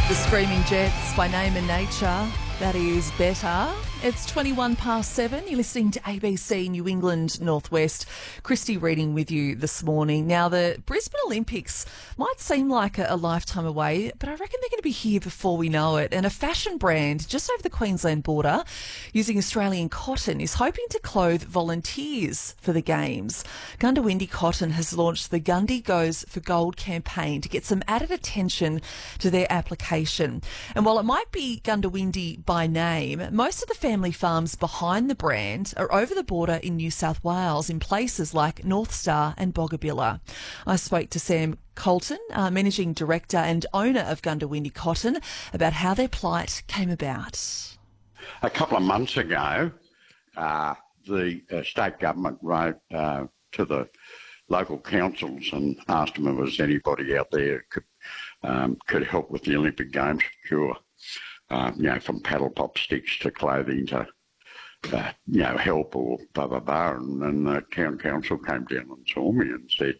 The Screaming Jets by name and nature. That is better. It's 21 past 7. You're listening to ABC New England Northwest. Christy reading with you this morning. Now, the Brisbane Olympics might seem like a lifetime away, but I reckon they're going to be here before we know it. And a fashion brand just over the Queensland border using Australian cotton is hoping to clothe volunteers for the Games. Goondiwindi Cotton has launched the Gundy Goes for Gold campaign to get some added attention to their application. And while it might be Goondiwindi by name, most of the family farms behind the brand are over the border in New South Wales in places like North Star and Boggabilla. I spoke to Sam Colton, Managing Director and owner of Goondiwindi Cotton, about how their plight came about. A couple of months ago, the state government wrote to the local councils and asked them if there was anybody out there could help with the Olympic Games. Sure. From paddle pop sticks to clothing to, help or blah, blah, blah. And then the town council came down and saw me and said,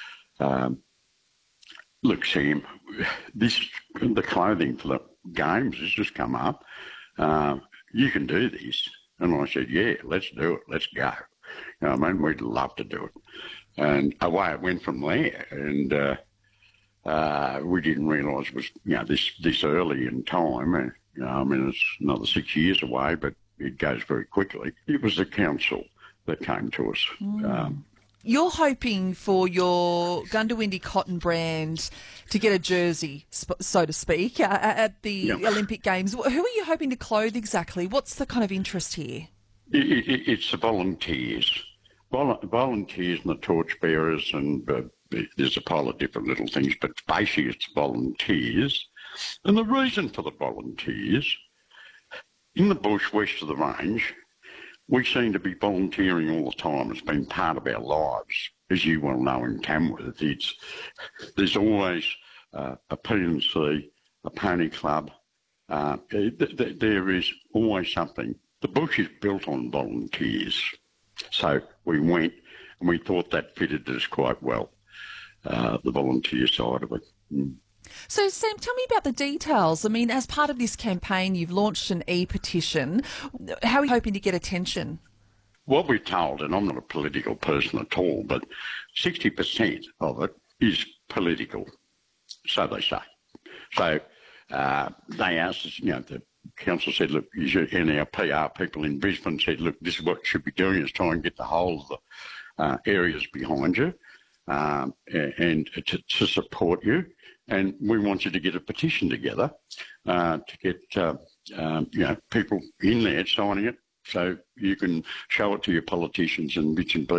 look, Sam, the clothing for the Games has just come up. You can do this. And I said, yeah, let's do it. Let's go. We'd love to do it. And away it went from there. And we didn't realise it was, this early in time. It's another 6 years away, but it goes very quickly. It was the council that came to us. You're hoping for your Goondiwindi Cotton brand to get a jersey, so to speak, at the Olympic Games. Who are you hoping to clothe exactly? What's the kind of interest here? It's the volunteers. Volunteers and the torchbearers, and there's a pile of different little things, but basically it's volunteers. And the reason for the volunteers, in the bush west of the range, we seem to be volunteering all the time. It's been part of our lives. As you well know in Tamworth, there's always a P&C, a pony club. There is always something. The bush is built on volunteers. So we went and we thought that fitted us quite well, the volunteer side of it. So, Sam, tell me about the details. I mean, as part of this campaign, you've launched an e-petition. How are you hoping to get attention? What we're told, and I'm not a political person at all, but 60% of it is political, so they say. So they asked us, the council said, look, and our PR people in Brisbane said, look, this is what you should be doing, is try and get the whole of the areas behind you and to support you. And we want you to get a petition together to get, people in there signing it so you can show it to your politicians and bits and pieces.